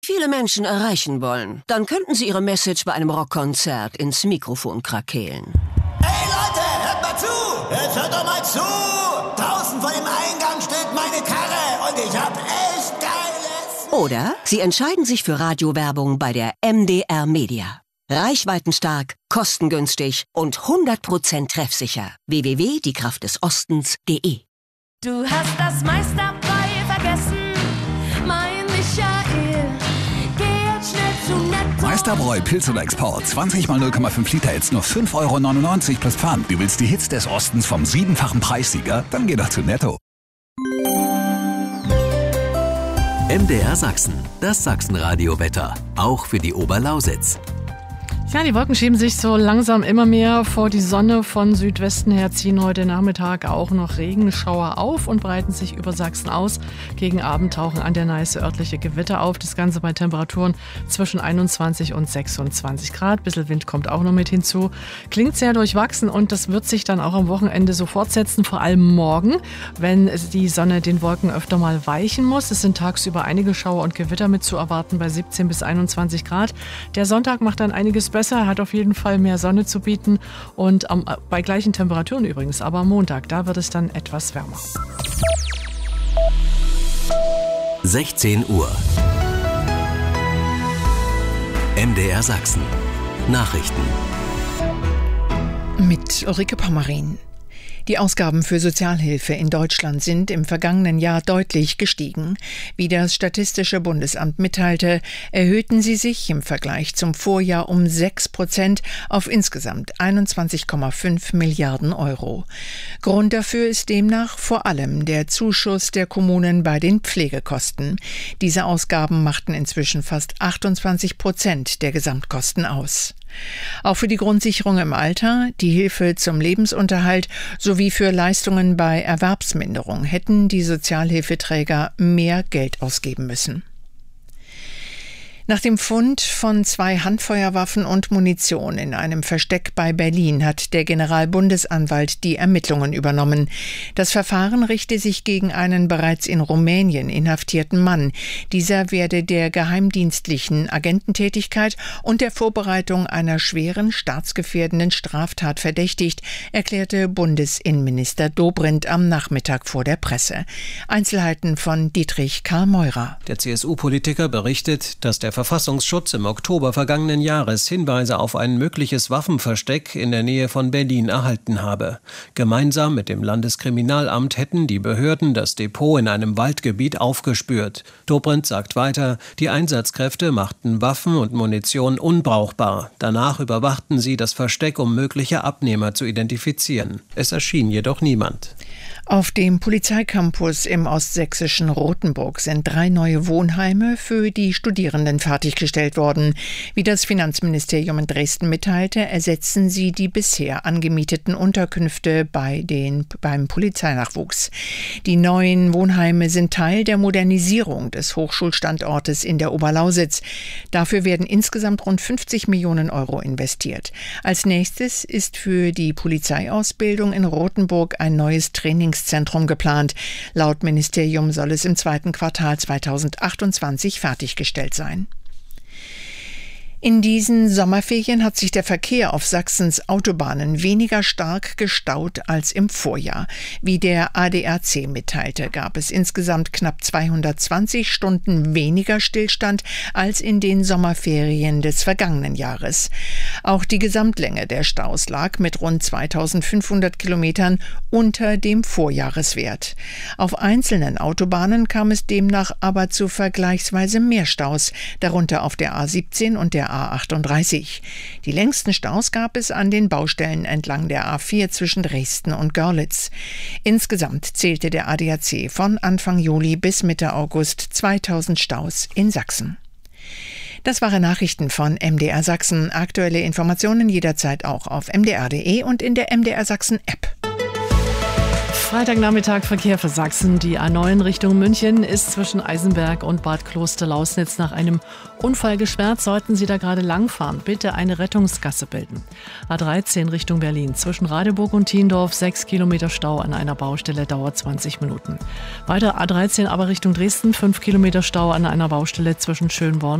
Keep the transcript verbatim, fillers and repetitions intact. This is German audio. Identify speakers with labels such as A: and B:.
A: viele Menschen erreichen wollen, dann könnten sie ihre Message bei einem Rockkonzert ins Mikrofon krakeelen.
B: Hey Leute, hört mal zu! Jetzt hört doch mal zu! Draußen vor dem Eingang steht meine Karre und ich hab echt geiles...
A: Oder sie entscheiden sich für Radiowerbung bei der M D R Media. Reichweitenstark, kostengünstig und hundert Prozent treffsicher. w w w punkt die kraft des ostens punkt de.
C: Du hast das meiste dabei vergessen, mein Michael. Geh jetzt schnell zu Netto.
D: Meisterbräu Pilz oder Export. zwanzig mal null Komma fünf Liter jetzt nur fünf Euro neunundneunzig plus Pfand. Du willst die Hits des Ostens vom siebenfachen Preissieger? Dann geh doch zu Netto.
E: M D R Sachsen, das Sachsenradio-Wetter. Auch für die Oberlausitz.
F: Ja, die Wolken schieben sich so langsam immer mehr vor die Sonne. Von Südwesten her ziehen heute Nachmittag auch noch Regenschauer auf und breiten sich über Sachsen aus. Gegen Abend tauchen an der Neiße örtliche Gewitter auf. Das Ganze bei Temperaturen zwischen einundzwanzig und sechsundzwanzig Grad. Bisschen Wind kommt auch noch mit hinzu. Klingt sehr durchwachsen und das wird sich dann auch am Wochenende so fortsetzen. Vor allem morgen, wenn die Sonne den Wolken öfter mal weichen muss. Es sind tagsüber einige Schauer und Gewitter mit zu erwarten bei siebzehn bis einundzwanzig Grad. Der Sonntag macht dann einiges besser. Er hat auf jeden Fall mehr Sonne zu bieten und am, bei gleichen Temperaturen übrigens. Aber am Montag, da wird es dann etwas wärmer.
E: sechzehn Uhr. M D R Sachsen. Nachrichten.
G: Mit Ulrike Pommerin. Die Ausgaben für Sozialhilfe in Deutschland sind im vergangenen Jahr deutlich gestiegen. Wie das Statistische Bundesamt mitteilte, erhöhten sie sich im Vergleich zum Vorjahr um sechs Prozent auf insgesamt einundzwanzig Komma fünf Milliarden Euro. Grund dafür ist demnach vor allem der Zuschuss der Kommunen bei den Pflegekosten. Diese Ausgaben machten inzwischen fast achtundzwanzig Prozent der Gesamtkosten aus. Auch für die Grundsicherung im Alter, die Hilfe zum Lebensunterhalt sowie für Leistungen bei Erwerbsminderung hätten die Sozialhilfeträger mehr Geld ausgeben müssen. Nach dem Fund von zwei Handfeuerwaffen und Munition in einem Versteck bei Berlin hat der Generalbundesanwalt die Ermittlungen übernommen. Das Verfahren richte sich gegen einen bereits in Rumänien inhaftierten Mann. Dieser werde der geheimdienstlichen Agententätigkeit und der Vorbereitung einer schweren staatsgefährdenden Straftat verdächtigt, erklärte Bundesinnenminister Dobrindt am Nachmittag vor der Presse. Einzelheiten von Dietrich Karl Meurer.
H: Der C S U-Politiker berichtet, dass der Verfassungsschutz im Oktober vergangenen Jahres Hinweise auf ein mögliches Waffenversteck in der Nähe von Berlin erhalten habe. Gemeinsam mit dem Landeskriminalamt hätten die Behörden das Depot in einem Waldgebiet aufgespürt. Dobrindt sagt weiter, die Einsatzkräfte machten Waffen und Munition unbrauchbar. Danach überwachten sie das Versteck, um mögliche Abnehmer zu identifizieren. Es erschien jedoch niemand.
G: Auf dem Polizeicampus im ostsächsischen Rothenburg sind drei neue Wohnheime für die Studierenden fertiggestellt worden. Wie das Finanzministerium in Dresden mitteilte, ersetzen sie die bisher angemieteten Unterkünfte bei den, beim Polizeinachwuchs. Die neuen Wohnheime sind Teil der Modernisierung des Hochschulstandortes in der Oberlausitz. Dafür werden insgesamt rund fünfzig Millionen Euro investiert. Als nächstes ist für die Polizeiausbildung in Rothenburg ein neues Trainingszentrum geplant. Laut Ministerium soll es im zweiten Quartal zweitausendachtundzwanzig fertiggestellt sein. In diesen Sommerferien hat sich der Verkehr auf Sachsens Autobahnen weniger stark gestaut als im Vorjahr. Wie der A D A C mitteilte, gab es insgesamt knapp zweihundertzwanzig Stunden weniger Stillstand als in den Sommerferien des vergangenen Jahres. Auch die Gesamtlänge der Staus lag mit rund zweitausendfünfhundert Kilometern unter dem Vorjahreswert. Auf einzelnen Autobahnen kam es demnach aber zu vergleichsweise mehr Staus, darunter auf der A siebzehn und der A achtunddreißig. Die längsten Staus gab es an den Baustellen entlang der A vier zwischen Dresden und Görlitz. Insgesamt zählte der A D A C von Anfang Juli bis Mitte August zweitausend Staus in Sachsen. Das waren Nachrichten von M D R Sachsen. Aktuelle Informationen jederzeit auch auf m d r punkt d e und in der M D R Sachsen App.
F: Freitagnachmittag Verkehr für Sachsen. Die A neun Richtung München ist zwischen Eisenberg und Bad Kloster-Lausnitz nach einem Unfall gesperrt. Sollten Sie da gerade langfahren, bitte eine Rettungsgasse bilden. A dreizehn Richtung Berlin zwischen Radeburg und Thiendorf, sechs Kilometer Stau an einer Baustelle, dauert zwanzig Minuten. Weiter A dreizehn aber Richtung Dresden, fünf Kilometer Stau an einer Baustelle zwischen Schönborn